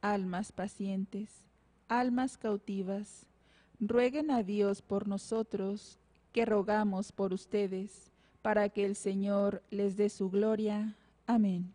almas pacientes, almas cautivas, rueguen a Dios por nosotros, que rogamos por ustedes, para que el Señor les dé su gloria. Amén.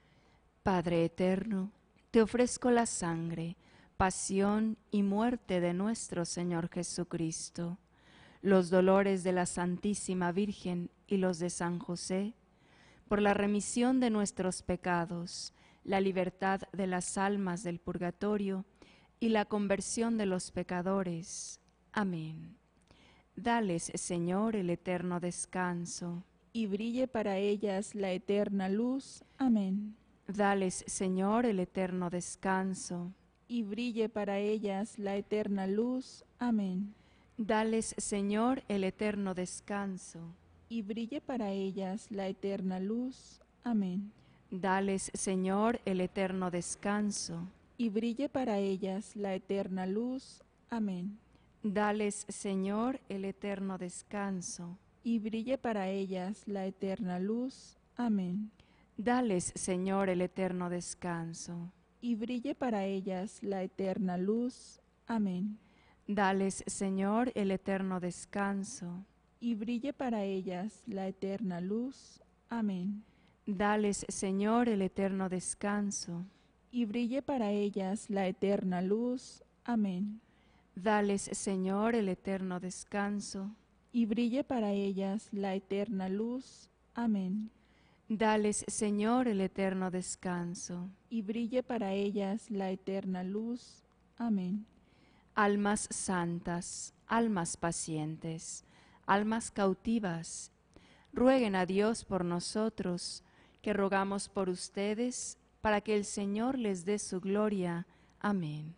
Padre eterno, te ofrezco la sangre, pasión y muerte de nuestro Señor Jesucristo, los dolores de la Santísima Virgen y los de San José, por la remisión de nuestros pecados, la libertad de las almas del purgatorio y la conversión de los pecadores. Amén. Dales, Señor, el eterno descanso. Y brille para ellas la eterna luz. Amén. Dales, Señor, el eterno descanso. Y brille para ellas la eterna luz. Amén. Dales, Señor, el eterno descanso. Y brille para ellas la eterna luz. Amén. Dales, Señor, el eterno descanso. Y brille para ellas la eterna luz. Amén. Dales, Señor, el eterno descanso. Y brille para ellas la eterna luz. Amén. Dales, Señor, el eterno descanso. Y brille para ellas la eterna luz. Amén. Dales, Señor, el eterno descanso. Y brille para ellas la eterna luz. Amén. Dales, Señor, el eterno descanso. Y brille para ellas la eterna luz. Amén. Dales, Señor, el eterno descanso. Y brille para ellas la eterna luz. Amén. Dales, Señor, el eterno descanso. Y brille para ellas la eterna luz. Amén. Almas santas, almas pacientes, almas cautivas, rueguen a Dios por nosotros, que rogamos por ustedes, para que el Señor les dé su gloria. Amén.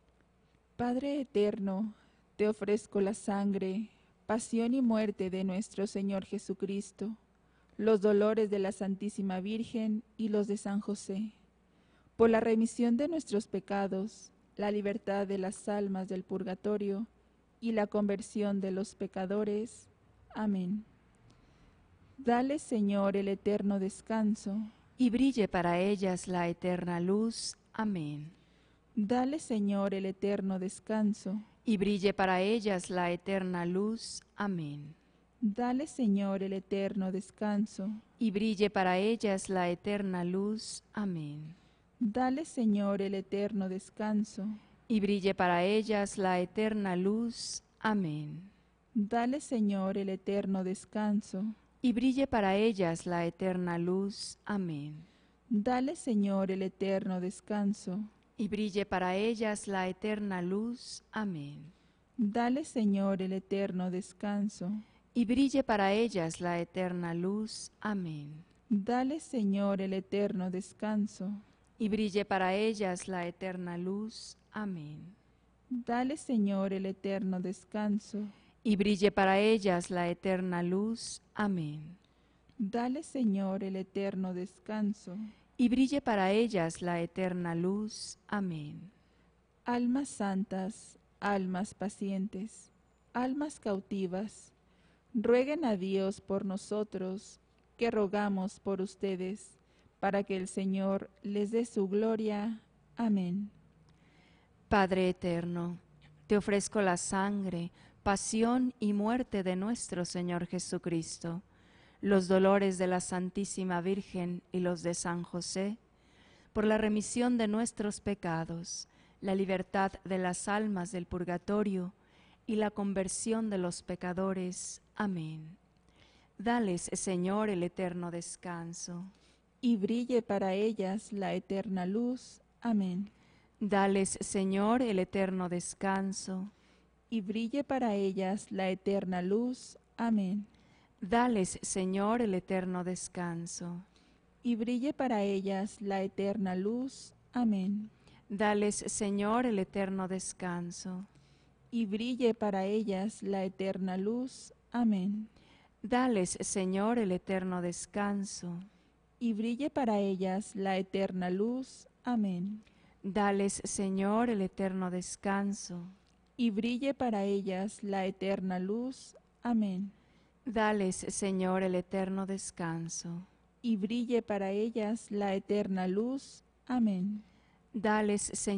Padre eterno, te ofrezco la sangre, pasión y muerte de nuestro Señor Jesucristo, los dolores de la Santísima Virgen y los de San José, por la remisión de nuestros pecados, la libertad de las almas del purgatorio y la conversión de los pecadores. Amén. Dale, Señor, el eterno descanso. Y brille para ellas la eterna luz. Amén. Dale, Señor, el eterno descanso. Y brille para ellas la eterna luz. Amén. Dale, Señor, el eterno descanso. Y brille para ellas la eterna luz. Amén. Dale, Señor, el eterno descanso. Y brille para ellas la eterna luz. Amén. Dale, Señor, el eterno descanso. Y brille para ellas la eterna luz. Amén. Dale, Señor, el eterno descanso. Y brille para ellas la eterna luz. Amén. Dale, Señor, el eterno descanso. Y brille para ellas la eterna luz. Amén. Dale, Señor, el eterno descanso. Y brille para ellas la eterna luz. Amén. Dale, Señor, el eterno descanso. Y brille para ellas la eterna luz. Amén. Dale, Señor, el eterno descanso. Y brille para ellas la eterna luz. Amén. Almas santas, almas pacientes, almas cautivas, rueguen a Dios por nosotros, que rogamos por ustedes, para que el Señor les dé su gloria. Amén. Padre eterno, te ofrezco la sangre, pasión y muerte de nuestro Señor Jesucristo, los dolores de la Santísima Virgen y los de San José, por la remisión de nuestros pecados, la libertad de las almas del purgatorio y la conversión de los pecadores. Amén. Dales, Señor, el eterno descanso. Y brille para ellas la eterna luz. Amén. Dales, Señor, el eterno descanso. Y brille para ellas la eterna luz. Amén. Dales, Señor, el eterno descanso. Y brille para ellas la eterna luz. Amén. Dales, Señor, el eterno descanso. Y brille para ellas la eterna luz. Amén. Dales, Señor, el eterno descanso. Y brille para ellas la eterna luz. Amén. Dales, Señor, el eterno descanso. Y brille para ellas la eterna luz. Amén. Dales, Señor, el eterno descanso. Y brille para ellas la eterna luz. Amén. Dales, Señor,